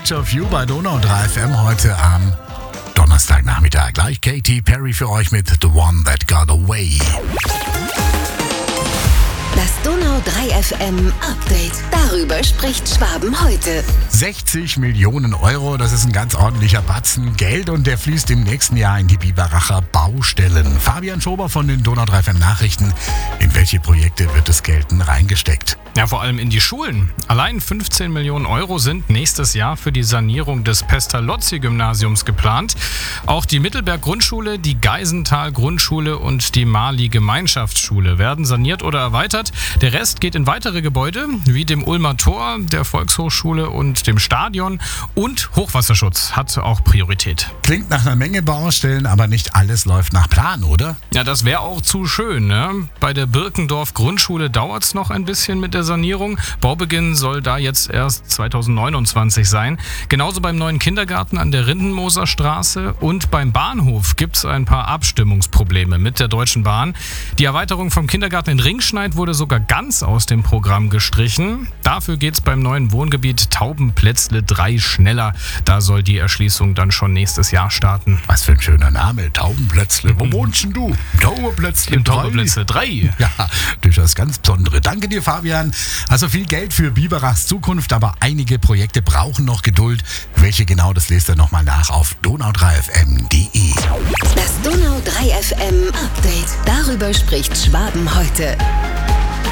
Picture of You bei Donau 3 FM heute am Donnerstagnachmittag. Gleich Katy Perry für euch mit The One That Got Away. Das Donau 3 FM Update. Darüber spricht Schwaben heute. 60 Millionen Euro, das ist ein ganz ordentlicher Batzen Geld und der fließt im nächsten Jahr in die Biberacher Baustellen. Fabian Schober von den Donau 3 FM Nachrichten. In welche Projekte wird das Geld denn reingesteckt? Ja, vor allem in die Schulen. Allein 15 Millionen Euro sind nächstes Jahr für die Sanierung des Pestalozzi-Gymnasiums geplant. Auch die Mittelberg-Grundschule, die Geisenthal-Grundschule und die Mali-Gemeinschaftsschule werden saniert oder erweitert. Der Rest geht in weitere Gebäude, wie dem Ulmer Tor, der Volkshochschule und dem Stadion. Und Hochwasserschutz hat auch Priorität. Klingt nach einer Menge Baustellen, aber nicht alles läuft nach Plan, oder? Ja, das wäre auch zu schön, ne? Bei der Birkendorf-Grundschule dauert es noch ein bisschen mit der Sanierung. Baubeginn soll da jetzt erst 2029 sein. Genauso beim neuen Kindergarten an der Rindenmoser Straße und beim Bahnhof gibt es ein paar Abstimmungsprobleme mit der Deutschen Bahn. Die Erweiterung vom Kindergarten in Ringschneid wurde sogar ganz aus dem Programm gestrichen. Dafür geht es beim neuen Wohngebiet Taubenplätzle 3 schneller. Da soll die Erschließung dann schon nächstes Jahr starten. Was für ein schöner Name, Taubenplätzle. Wo wohnst denn du? Taubenplätzle 3. Im Taubenplätzle 3. Ja, durchaus ganz Besondere. Danke dir, Fabian. Also viel Geld für Biberachs Zukunft, aber einige Projekte brauchen noch Geduld. Welche genau, das lest ihr nochmal nach auf donau3fm.de. Das Donau 3 FM Update. Darüber spricht Schwaben heute.